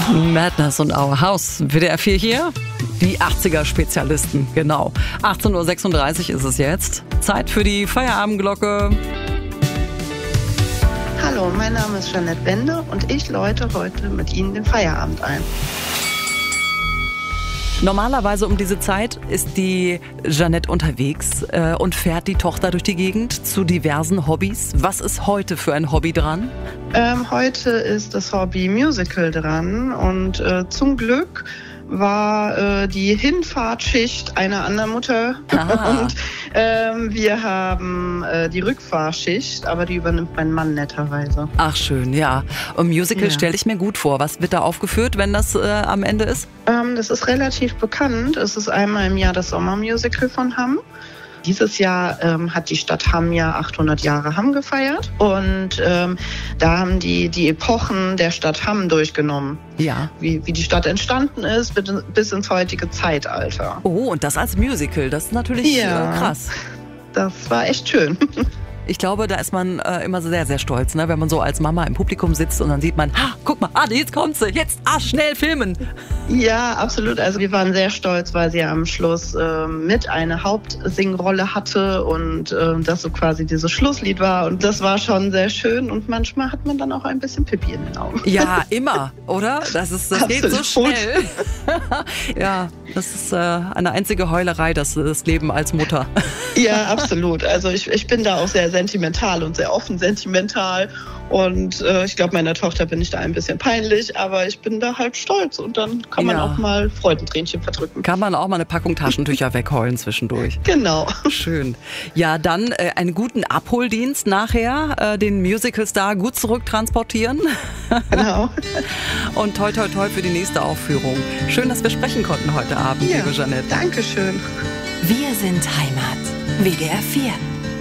Madness und Our House. WDR 4 hier. Die 80er-Spezialisten, genau. 18.36 Uhr ist es jetzt. Zeit für die Feierabendglocke. Hallo, mein Name ist Jeanette Bende und ich läute heute mit Ihnen den Feierabend ein. Normalerweise um diese Zeit ist die Jeanette unterwegs und fährt die Tochter durch die Gegend zu diversen Hobbys. Was ist heute für ein Hobby dran? Heute ist das Hobby Musical dran und zum Glück war die Hinfahrtschicht einer anderen Mutter und wir haben die Rückfahrschicht, aber die übernimmt mein Mann netterweise. Ach schön, ja. Und Musical stelle ich mir gut vor. Was wird da aufgeführt, wenn das am Ende ist? Das ist relativ bekannt. Es ist einmal im Jahr das Sommermusical von Hamm. Dieses Jahr hat die Stadt Hamm ja 800 Jahre Hamm gefeiert und da haben die Epochen der Stadt Hamm durchgenommen. Ja. Wie die Stadt entstanden ist bis ins heutige Zeitalter. Oh, und das als Musical, das ist natürlich krass. Das war echt schön. Ich glaube, da ist man immer sehr, sehr stolz, ne? Wenn man so als Mama im Publikum sitzt und dann sieht man, guck mal, jetzt kommt sie, jetzt schnell filmen. Ja, absolut. Also wir waren sehr stolz, weil sie am Schluss mit eine Hauptsingrolle hatte und das so quasi dieses Schlusslied war. Und das war schon sehr schön und manchmal hat man dann auch ein bisschen Pipi in den Augen. Ja, immer, oder? Das geht so schnell. Ja, das ist eine einzige Heulerei, das Leben als Mutter. Ja, absolut. Also ich bin da auch sehr sentimental und sehr offen sentimental und ich glaube, meiner Tochter bin ich da ein bisschen peinlich, aber ich bin da halt stolz und dann kann man auch mal Freudentränchen verdrücken. Kann man auch mal eine Packung Taschentücher wegheulen zwischendurch. Genau. Schön. Ja, dann einen guten Abholdienst nachher, den Musicalstar gut zurücktransportieren. Genau. Und toi toi toi für die nächste Aufführung. Schön, dass wir sprechen konnten heute Abend, liebe Jeanette. Dankeschön. Wir sind Heimat. WDR 4.